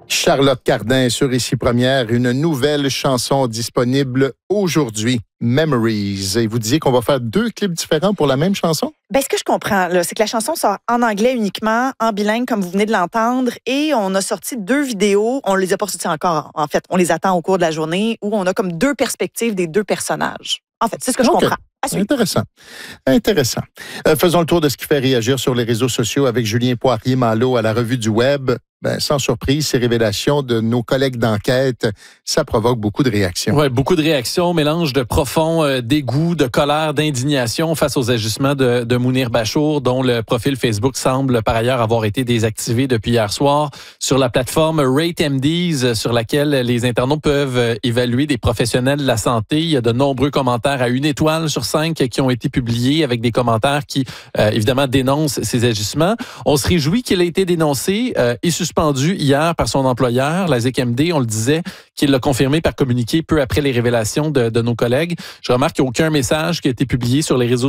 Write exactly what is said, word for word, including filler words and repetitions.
Charlotte Cardin sur Ici Première, une nouvelle chanson disponible aujourd'hui, Memories. Et vous disiez qu'on va faire deux clips différents pour la même chanson? Ben, ce que je comprends, là, c'est que la chanson sort en anglais uniquement, en bilingue, comme vous venez de l'entendre, et on a sorti deux vidéos. On les a pas sorties encore, en fait. On les attend au cours de la journée, où on a comme deux perspectives des deux personnages. En fait, c'est ce que je Okay. comprends. Intéressant. Intéressant. Euh, faisons le tour de ce qui fait réagir sur les réseaux sociaux avec Julien Poirier-Malo à la Revue du Web. Ben, sans surprise, ces révélations de nos collègues d'enquête, ça provoque beaucoup de réactions. Oui, beaucoup de réactions, mélange de profond euh, dégoût, de colère, d'indignation face aux agissements de, de Mounir Bachour, dont le profil Facebook semble par ailleurs avoir été désactivé depuis hier soir. Sur la plateforme RateMDs, sur laquelle les internautes peuvent évaluer des professionnels de la santé, il y a de nombreux commentaires à une étoile sur cinq qui ont été publiés avec des commentaires qui, euh, évidemment, dénoncent ces agissements. On se réjouit qu'il ait été dénoncé euh, et suspendu hier par son employeur, la Z E C M D, on le disait, qu'il l'a confirmé par communiqué peu après les révélations de, de nos collègues. Je remarque qu'il n'y a aucun message qui a été publié sur les réseaux